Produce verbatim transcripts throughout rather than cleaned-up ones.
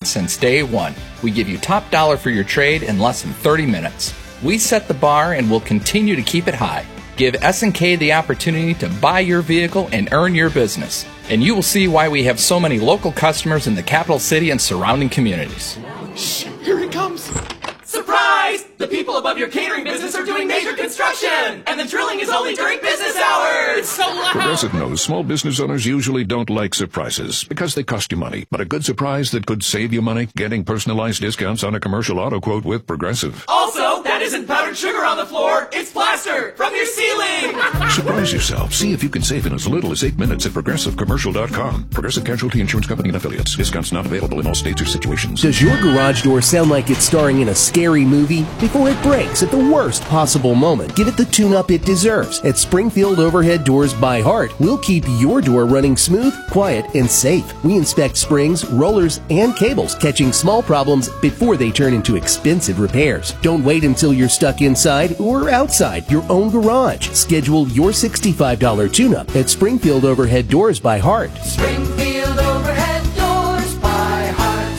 since day one. We give you top dollar for your trade in less than thirty minutes. We set the bar and will continue to keep it high. Give S and K the opportunity to buy your vehicle and earn your business. And you will see why we have so many local customers in the capital city and surrounding communities. Shh, here it comes. Surprise! The people above your catering business are doing major construction! And the drilling is only during business hours! It's so loud! Progressive knows small business owners usually don't like surprises because they cost you money. But a good surprise that could save you money? Getting personalized discounts on a commercial auto quote with Progressive. Also, that isn't powdered sugar on the floor, it's plaster from your ceiling! Surprise yourself. See if you can save in as little as eight minutes at progressive commercial dot com. Progressive Casualty Insurance Company and Affiliates. Discounts not available in all states or situations. Does your garage door sound like it's starring in a scary movie? Before it breaks at the worst possible moment, give it the tune-up it deserves. At Springfield Overhead Doors by Heart, we'll keep your door running smooth, quiet, and safe. We inspect springs, rollers, and cables, catching small problems before they turn into expensive repairs. Don't wait until you're stuck inside or outside your own garage. Schedule your sixty-five dollars tune-up at Springfield Overhead Doors by Heart. Springfield Overhead Doors by Heart.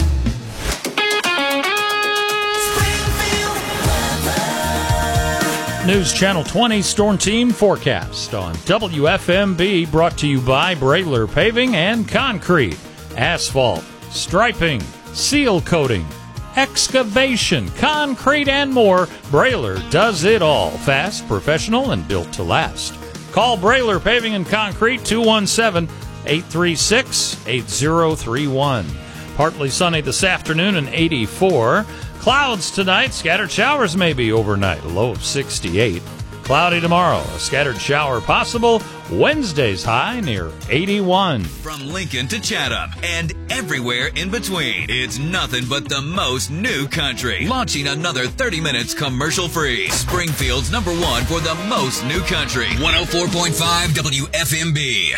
News Channel twenty Storm Team Forecast on W F M B, brought to you by Brayler Paving and Concrete, asphalt, striping, seal coating, excavation, concrete, and more. Brayler does it all. Fast, professional, and built to last. Call Brayler Paving and Concrete, two one seven, eight three six, eight zero three one. Partly sunny this afternoon and eighty-four. Clouds tonight, scattered showers maybe overnight, a low of sixty-eight. Cloudy tomorrow, a scattered shower possible. Wednesday's high near eighty-one. From Lincoln to Chatham and everywhere in between, it's nothing but the most new country. Launching another thirty minutes commercial free. Springfield's number one for the most new country. one oh four point five W F M B.